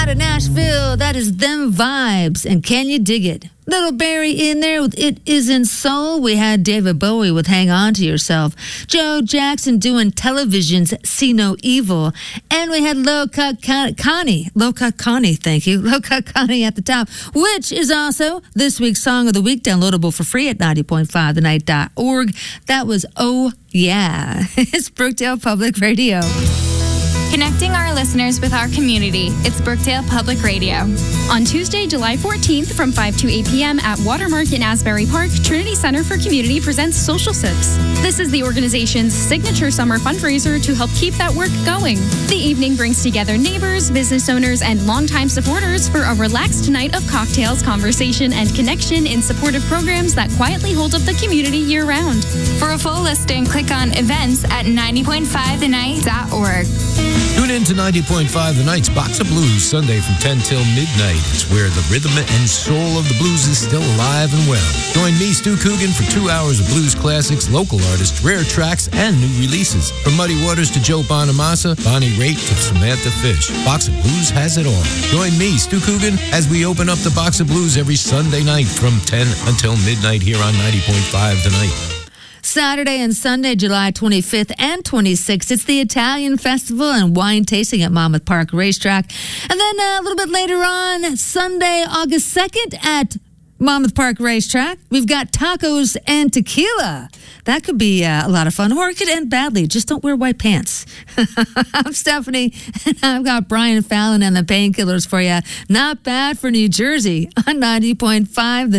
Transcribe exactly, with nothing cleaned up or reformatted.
Out of Nashville, that is Them Vibes, and Can You Dig It? Little Barry in there with It Isn't Soul. We had David Bowie with Hang On to Yourself. Joe Jackson doing Television's See No Evil. And we had Loca Connie. Loca Connie, thank you. Loca Connie at the top, which is also this week's Song of the Week, downloadable for free at ninety point five the night dot org. That was Oh Yeah. It's Brookdale Public Radio. Connecting our listeners with our community. It's Brookdale Public Radio. On Tuesday, July fourteenth from five to eight p.m. at Watermark in Asbury Park, Trinity Center for Community presents Social Sips. This is the organization's signature summer fundraiser to help keep that work going. The evening brings together neighbors, business owners, and longtime supporters for a relaxed night of cocktails, conversation, and connection in support of programs that quietly hold up the community year-round. For a full listing, click on events at ninety point five the night dot org. Tune in to ninety point five The Night's Box of Blues, Sunday from ten till midnight. It's where the rhythm and soul of the blues is still alive and well. Join me, Stu Coogan, for two hours of blues classics, local artists, rare tracks, and new releases. From Muddy Waters to Joe Bonamassa, Bonnie Raitt to Samantha Fish, Box of Blues has it all. Join me, Stu Coogan, as we open up the Box of Blues every Sunday night from ten until midnight here on ninety point five The Night. Saturday and Sunday, July twenty-fifth and twenty-sixth, it's the Italian Festival and Wine Tasting at Monmouth Park Racetrack. And then uh, a little bit later on, Sunday, August second at Monmouth Park Racetrack, we've got tacos and tequila. That could be uh, a lot of fun, or it could end badly. Just don't wear white pants. I'm Stephanie, and I've got Brian Fallon and the Painkillers for you. Not bad for New Jersey on ninety point five The